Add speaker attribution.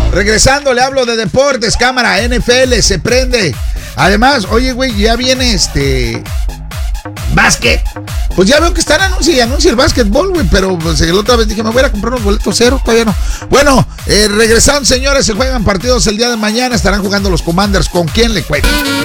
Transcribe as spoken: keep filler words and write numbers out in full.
Speaker 1: Regresando, le hablo de deportes, cámara, N F L, se prende. Además, oye, güey, ya viene este... básquet. Pues ya veo que están anuncia y anuncia el básquetbol, güey, pero pues, la otra vez dije, me voy a ir a comprar unos boletos cero, todavía no. Bueno, eh, regresando, señores, se juegan partidos el día de mañana, estarán jugando los Commanders. ¿Con quién le cuento?